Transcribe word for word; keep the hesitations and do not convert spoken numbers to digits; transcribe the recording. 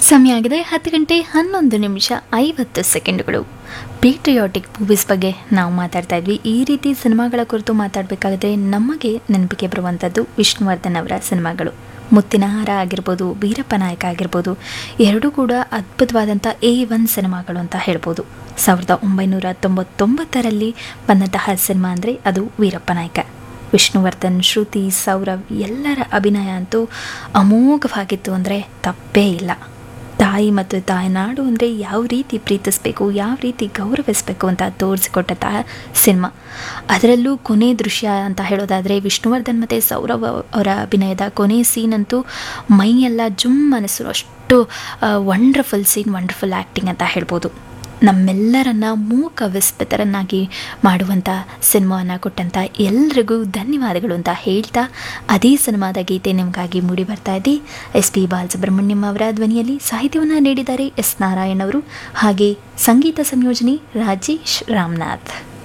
ಸಮಯ ಆಗಿದೆ ಹತ್ತು ಗಂಟೆ ಹನ್ನೊಂದು ನಿಮಿಷ ಐವತ್ತು ಸೆಕೆಂಡುಗಳು. ಪೇಟ್ರಿಯಾಟಿಕ್ ಮೂವೀಸ್ ಬಗ್ಗೆ ನಾವು ಮಾತಾಡ್ತಾ ಇದ್ವಿ. ಈ ರೀತಿ ಸಿನಿಮಾಗಳ ಕುರಿತು ಮಾತಾಡಬೇಕಾದ್ರೆ ನಮಗೆ ನೆನಪಿಗೆ ಬರುವಂಥದ್ದು ವಿಷ್ಣುವರ್ಧನ್ ಅವರ ಸಿನಿಮಾಗಳು. ಮುತ್ತಿನ ಹಾರ ಆಗಿರ್ಬೋದು, ವೀರಪ್ಪ ನಾಯಕ ಆಗಿರ್ಬೋದು, ಎರಡೂ ಕೂಡ ಅದ್ಭುತವಾದಂಥ ಎ ಒನ್ ಸಿನಿಮಾಗಳು ಅಂತ ಹೇಳ್ಬೋದು. ಸಾವಿರದ ಒಂಬೈನೂರ ತೊಂಬತ್ತೊಂಬತ್ತರಲ್ಲಿ ಬಂದಂತಹ ಸಿನಿಮಾ ಅಂದರೆ ಅದು ವೀರಪ್ಪ ನಾಯಕ. ವಿಷ್ಣುವರ್ಧನ್, ಶ್ರುತಿ, ಸೌರವ್ ಎಲ್ಲರ ಅಭಿನಯ ಅಂತೂ ಅಮೋಘವಾಗಿತ್ತು ಅಂದರೆ ತಪ್ಪೇ ಇಲ್ಲ. ತಾಯಿ ಮತ್ತು ತಾಯ್ನಾಡು ಅಂದರೆ ಯಾವ ರೀತಿ ಪ್ರೀತಿಸಬೇಕು, ಯಾವ ರೀತಿ ಗೌರವಿಸಬೇಕು ಅಂತ ತೋರಿಸಿಕೊಟ್ಟಂತಹ ಸಿನಿಮಾ. ಅದರಲ್ಲೂ ಕೊನೆ ದೃಶ್ಯ ಅಂತ ಹೇಳೋದಾದರೆ ವಿಷ್ಣುವರ್ಧನ್ ಮತ್ತು ಸೌರವ್ ಅವರ ಅಭಿನಯದ ಕೊನೆ ಸೀನ್ ಅಂತೂ ಮೈಯೆಲ್ಲ ಜುಮ್ ಅನಿಸೋ ಅಷ್ಟು ವಂಡರ್ಫುಲ್ ಸೀನ್, ವಂಡರ್ಫುಲ್ ಆ್ಯಕ್ಟಿಂಗ್ ಅಂತ ಹೇಳ್ಬೋದು. ನಮ್ಮೆಲ್ಲರನ್ನ ಮೂಕ ವಿಸ್ಮಿತರನ್ನಾಗಿ ಮಾಡುವಂಥ ಸಿನಿಮಾವನ್ನು ಕೊಟ್ಟಂಥ ಎಲ್ರಿಗೂ ಧನ್ಯವಾದಗಳು ಅಂತ ಹೇಳ್ತಾ ಅದೇ ಸಿನಿಮಾದ ಗೀತೆ ನಿಮಗಾಗಿ ಮೂಡಿ ಬರ್ತಾ ಇದೆ. ಎಸ್ ಪಿ ಬಾಲಸುಬ್ರಹ್ಮಣ್ಯಂ ಅವರ ಧ್ವನಿಯಲ್ಲಿ ಸಾಹಿತ್ಯವನ್ನು ನೀಡಿದ್ದಾರೆ ಎಸ್ ನಾರಾಯಣ್ ಅವರು, ಹಾಗೆ ಸಂಗೀತ ಸಂಯೋಜನೆ ರಾಜೇಶ್ ರಾಮನಾಥ್.